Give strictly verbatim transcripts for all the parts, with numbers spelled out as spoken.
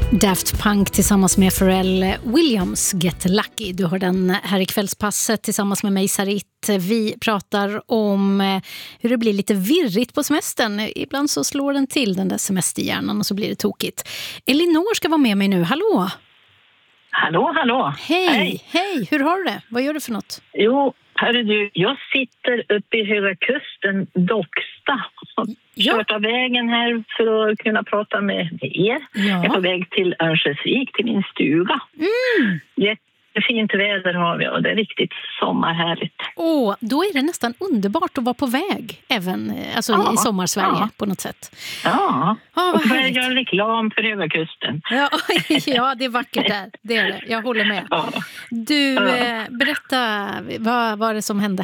Daft Punk tillsammans med Pharrell Williams, Get Lucky. Du har den här i kvällspasset tillsammans med mig, Sarit. Vi pratar om hur det blir lite virrigt på semestern. Ibland så slår den till, den där semesterhjärnan, och så blir det tokigt. Elinor ska vara med mig nu. Hallå! Hallå, hallå! Hej, hej! Hej. Hur har du det? Vad gör du för något? Jo, hörru du, jag sitter uppe i Höga Kusten, Docksta. Ja. Kört av vägen här för att kunna prata med er. Ja. Jag är på väg till Örnsköldsvik, till min stuga. Mm. Jättefint väder har vi och det är riktigt sommarhärligt. Åh, då är det nästan underbart att vara på väg, även alltså Ja, i sommarsverige ja. på något sätt. Ja, Ja, och vad så börjar härligt. jag göra reklam för Höga Kusten. Ja, ja, det är vackert där. Det är det. Jag håller med. Ja, Du, Ja. eh, berätta, vad var det som hände?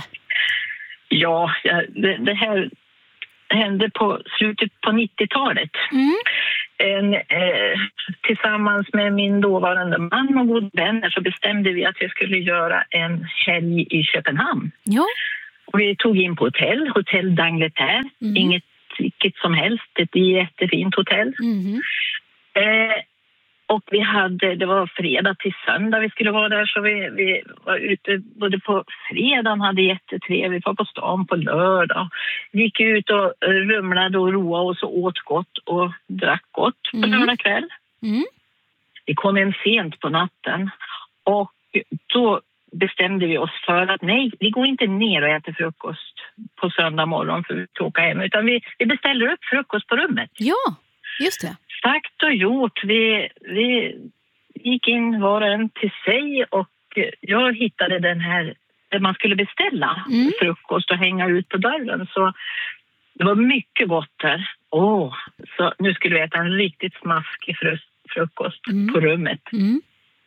ja det, det här hände på slutet på nittiotalet. Mm. En, eh, tillsammans med min dåvarande man och goda vänner så bestämde vi att vi skulle göra en helg i Köpenhamn. Ja. Och vi tog in på hotell, hotell d'Angleterre, Mm. inget vilket som helst, ett jättefint hotell. Mm. Eh, och vi hade, det var fredag till söndag vi skulle vara där, så vi, vi var ute både på fredagen, hade jättetrevligt, var på stan på lördag. Vi gick ut och rumlade och roade oss och åt gott och drack gott på Mm. lördag kväll. Mm. Vi kom in sent på natten och då bestämde vi oss för att nej, vi går inte ner och äter frukost på söndag morgon för att åka hem, utan vi, vi beställer upp frukost på rummet. Ja, just det. Sagt och gjort. Vi, vi gick in var och en till sig och jag hittade den här där man skulle beställa Mm. frukost och hänga ut på dörren. Så det var mycket gott där. Åh, så nu skulle vi äta en riktigt smaskig frus- frukost Mm. på rummet. Mm.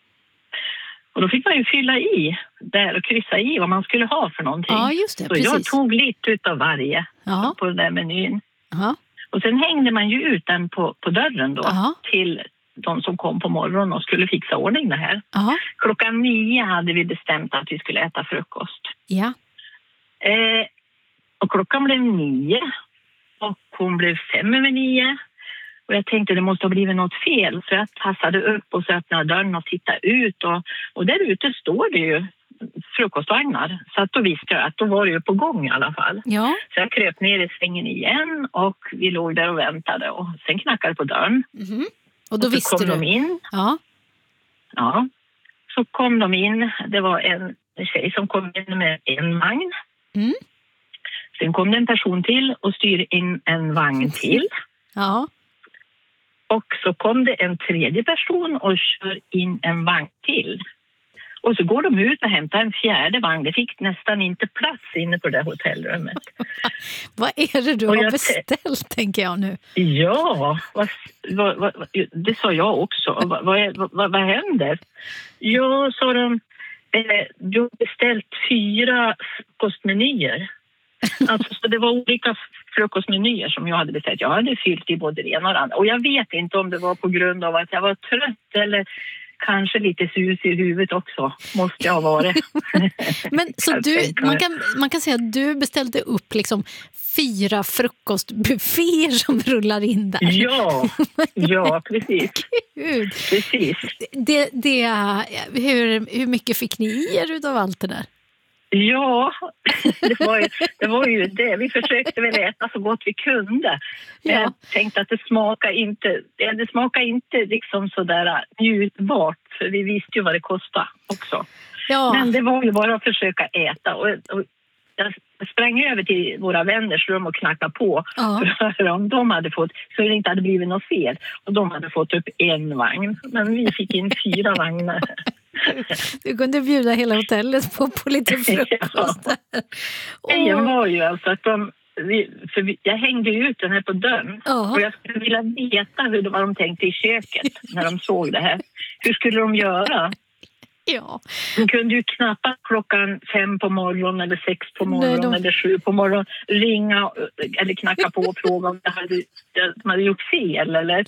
Och då fick man ju fylla i där och kryssa i vad man skulle ha för någonting. Ja, just det. så jag Precis. tog lite utav varje Ja. på den där menyn. Ja. Och sen hängde man ju ut den på, på dörren då Ja. till de som kom på morgonen och skulle fixa ordning det här. Ja. Klockan nio hade vi bestämt att vi skulle äta frukost. Ja. Eh, och klockan blev nio och hon blev fem över nio. Och jag tänkte det måste ha blivit något fel, så jag tassade upp och så öppnade dörren och tittade ut. Och, och där ute står det ju frukostvagnar. Så att då visste jag att då var det ju på gång i alla fall. Ja. Så jag kröp ner i sängen igen och vi låg där och väntade. Och sen knackade det på dörren. Mhm. Och då och så visste kom du. de in. Ja. Ja, så kom de in. Det var en tjej som kom in med en vagn. Mm. Sen kom det en person till och styrde in en vagn till. Ja. Och så kom det en tredje person och kör in en vagn till. Och så går de ut och hämtar en fjärde vagn. Det fick nästan inte plats inne på det hotellrummet. Vad är det du Och har jag- beställt, tänker jag nu? Ja, vad, vad, vad, det sa jag också. Vad, vad, är- vad, vad händer? Ja, sa de, eh, du har beställt fyra frukostmenyer. Alltså, så det var olika frukostmenyer som jag hade beställt. Jag hade fyllt i både det ena och det andra. Och jag vet inte om det var på grund av att jag var trött eller kanske lite sus i huvudet också. Måste jag ha varit. Men så Jag du, tänker- man kan, man kan säga att du beställde upp liksom fyra frukostbufféer som rullar in där. Ja, ja, precis. Gud. precis. Det, det, hur, hur mycket fick ni i er utav allt det där? Ja, det var, ju, det var ju det. Vi försökte väl äta så gott vi kunde. Men Ja. jag tänkte att det smakar inte, ja, det smakar inte liksom sådär njutbart. För vi visste ju vad det kostade också. Ja. Men det var ju bara att försöka äta. Och, och jag sprang över till våra vänners rum och knackade på. Ja. För att höra om de hade fått, så det inte hade blivit något fel. Och de hade fått upp en vagn. Men vi fick in fyra vagnar. Du kunde bjuda hela hotellet på, på lite frukost. där. Grejen Åh. var ju alltså att de, vi, för vi, jag hängde ut den här på dörren. Ja. Och jag skulle vilja veta hur de, vad de tänkte i köket när de såg det här. Hur skulle de göra? Ja. De kunde ju knappast klockan fem på morgonen eller sex på morgonen Nej, de- eller sju på morgonen ringa eller knacka på och fråga om de hade, de hade gjort fel eller.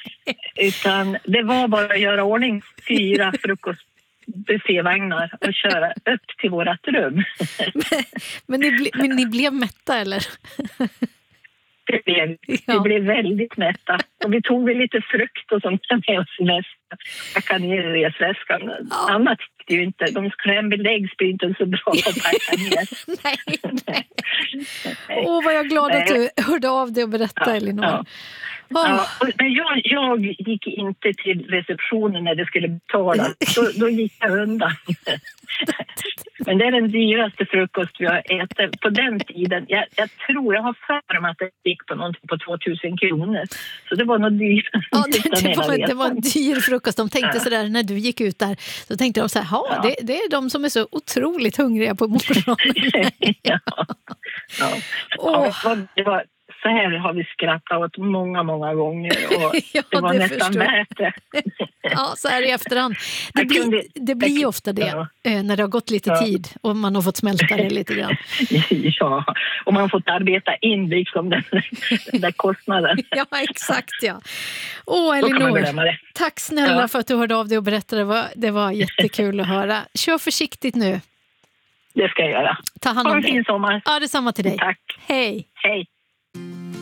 Utan det var bara att göra ordning fyra frukostbuffévagnar och köra upp till vårat rum. Men, ni, ble, men ni blev mätta, eller? Det blev, Ja. vi blev väldigt mätta. Och vi tog väl lite frukt och sånt med oss i väskan. Packa ner i resväskan. Ja. Annat tyckte ju inte. De scrambled blir inte så bra att packa ner. Nej, nej. Åh, vad jag är glad att du hörde av dig och berättade, Ja, Elinor. ja. Åh. Ja, och- men jag, jag gick inte till receptionen när det skulle betalas. Då, då gick jag undan. Men det är den dyraste frukost vi har ätit på den tiden. Jag, jag tror, jag har för mig att det gick på någonting på tvåtusen kronor. Så det var nog dyrt. Ja, det, det, var, det var en dyr frukost. De tänkte Ja. sådär, när du gick ut där, så tänkte de så här, ja, Ja. det, det är de som är så otroligt hungriga på morgonen. ja. Ja. Åh. Ja, det var, så här har vi skrattat åt många, många gånger. Och Ja, det var det nästan förstår jag. värt det. Ja, så här i efterhand. Det Jag kunde- blir, det blir ju ofta det, Ja. eh, när det har gått lite Ja. tid och man har fått smälta det lite grann. Ja, och man har fått arbeta in liksom den, den där kostnaden. Ja, exakt, ja. Åh, Då kan man Elinor, glömma det. tack snälla Ja. för att du hörde av dig och berättade. Det var, det var jättekul att höra. Kör försiktigt nu. Det ska jag göra. Ta hand Ha om en dig. fin sommar. Ja, detsamma till dig. Tack. Hej. Hej.